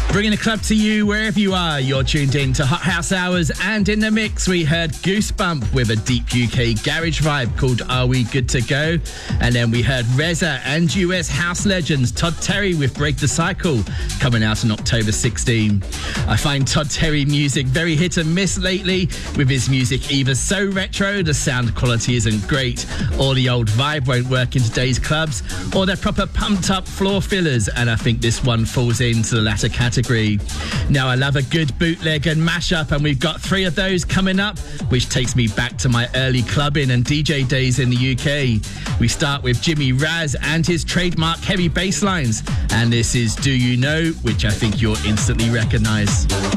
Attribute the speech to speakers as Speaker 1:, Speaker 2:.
Speaker 1: Bringing the club to you wherever you are. You're tuned in to Hot House Hours, and in the mix we heard Goosebump with a deep UK garage vibe called Are We Good To Go? And then we heard Reza and US house legends Todd Terry with Break the Cycle, coming out on October 16. I find Todd Terry music very hit and miss lately, with his music either so retro the sound quality isn't great, or the old vibe won't work in today's clubs, or they're proper pumped up floor fillers, and I think this one falls into the latter category. Now, I love a good bootleg and mashup, and we've got 3 of those coming up, which takes me back to my early clubbing and DJ days in the UK. We start with Jimmy Raz and his trademark heavy bass lines, and this is Do You Know, which I think you'll instantly recognise.